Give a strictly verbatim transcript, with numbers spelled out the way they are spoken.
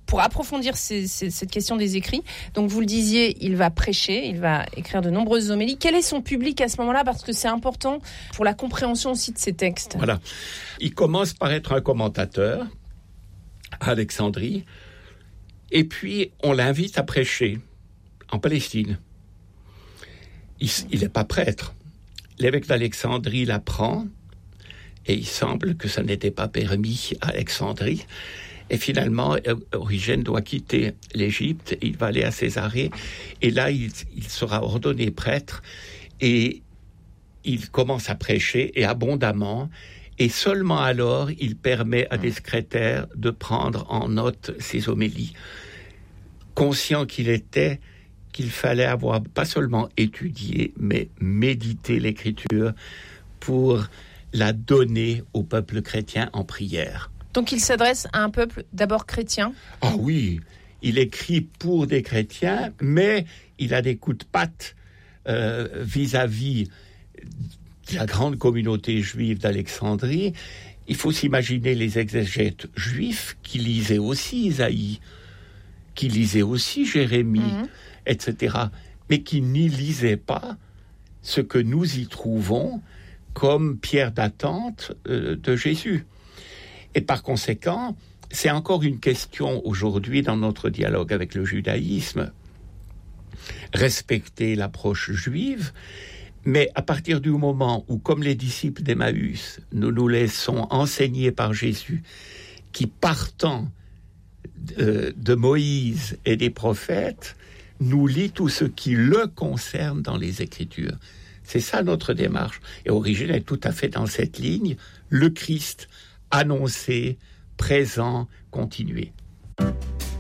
pour approfondir ces, ces, cette question des écrits. Donc vous le disiez, il va prêcher, il va écrire de nombreuses homélies. Quel est son public à ce moment-là ? Parce que c'est important pour la compréhension aussi de ces textes. Voilà. Il commence par être un commentateur à Alexandrie, et puis on l'invite à prêcher en Palestine. Il n'est pas prêtre. L'évêque d'Alexandrie l'apprend, et il semble que ça n'était pas permis à Alexandrie. Et finalement, Origène doit quitter l'Égypte, il va aller à Césarée, et là, il, il sera ordonné prêtre, et il commence à prêcher, et abondamment, et seulement alors, il permet à des secrétaires de prendre en note ses homélies, conscient qu'il était qu'il fallait avoir pas seulement étudié, mais médité l'Écriture pour la donner au peuple chrétien en prière. Donc il s'adresse à un peuple d'abord chrétien ? Ah oui, il écrit pour des chrétiens, mais il a des coups de patte euh, vis-à-vis de la grande communauté juive d'Alexandrie. Il faut s'imaginer les exégètes juifs qui lisaient aussi Isaïe, qui lisaient aussi Jérémie, mmh. et cetera, mais qui n'y lisaient pas ce que nous y trouvons comme pierre d'attente euh, de Jésus. Et par conséquent, c'est encore une question aujourd'hui dans notre dialogue avec le judaïsme, respecter l'approche juive, mais à partir du moment où, comme les disciples d'Emmaüs, nous nous laissons enseigner par Jésus, qui partant de, de Moïse et des prophètes, nous lit tout ce qui le concerne dans les Écritures. C'est ça notre démarche. Et Origène est tout à fait dans cette ligne, le Christ annoncé, présent, continué.